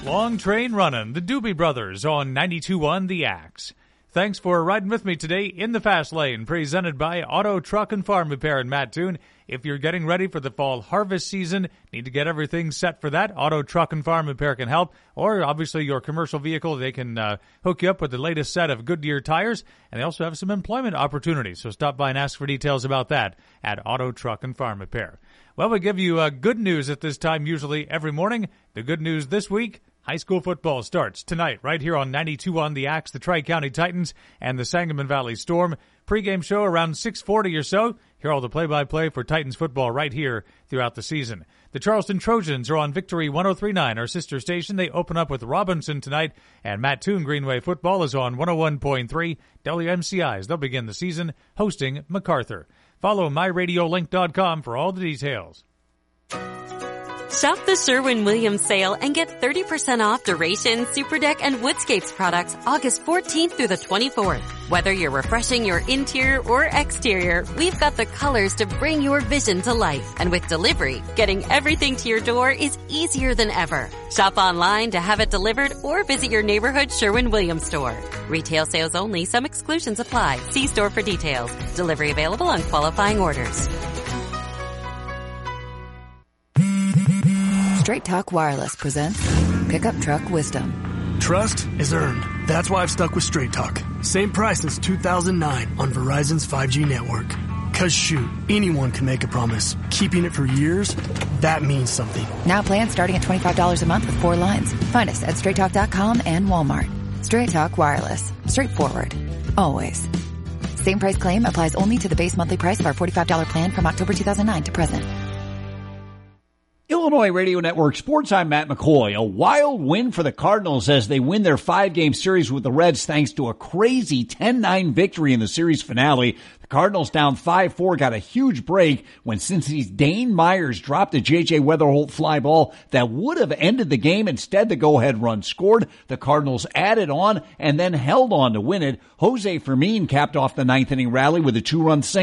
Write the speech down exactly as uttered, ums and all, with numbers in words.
Long train running, the Doobie Brothers on ninety-two point one The Axe. Thanks for riding with me today in the Fast Lane, presented by Auto, Truck, and Farm Repair in Mattoon. If you're getting ready for the fall harvest season, need to get everything set for that, Auto, Truck, and Farm Repair can help. Or, obviously, your commercial vehicle, they can uh, hook you up with the latest set of Goodyear tires, and they also have some employment opportunities. So stop by and ask for details about that at Auto, Truck, and Farm Repair. Well, we give you uh, good news at this time, usually every morning. The good news this week: high school football starts tonight right here on ninety-two point one The Axe, the Tri-County Titans and the Sangamon Valley Storm. Pre-game show around six forty or so. Hear all the play-by-play for Titans football right here throughout the season. The Charleston Trojans are on Victory one oh three point nine, our sister station. They open up with Robinson tonight, and Mattoon Greenway football is on one oh one point three W M C I as they'll begin the season hosting MacArthur. Follow my radio link dot com for all the details. Shop the Sherwin-Williams sale and get thirty percent off Duration, Superdeck, and Woodscapes products August fourteenth through the twenty-fourth. Whether you're refreshing your interior or exterior, we've got the colors to bring your vision to life. And with delivery, getting everything to your door is easier than ever. Shop online to have it delivered or visit your neighborhood Sherwin-Williams store. Retail sales only. Some exclusions apply. See store for details. Delivery available on qualifying orders. Straight Talk Wireless presents Pickup Truck Wisdom. Trust is earned. That's why I've stuck with Straight Talk. Same price since two thousand nine on Verizon's five G network. Cause shoot, anyone can make a promise. Keeping it for years, that means something. Now plans starting at twenty-five dollars a month with four lines. Find us at straight talk dot com and Walmart. Straight Talk Wireless. Straightforward. Always. Same price claim applies only to the base monthly price of our forty-five dollars plan from October two thousand nine to present. Illinois Radio Network Sports, I'm Matt McCoy. A wild win for the Cardinals as they win their five-game series with the Reds thanks to a crazy ten nine victory in the series finale. The Cardinals down five four got a huge break when Cincy's Dane Myers dropped a J J Weatherholt fly ball that would have ended the game. Instead, the go-ahead run scored. The Cardinals added on and then held on to win it. Jose Fermin capped off the ninth inning rally with a two-run single.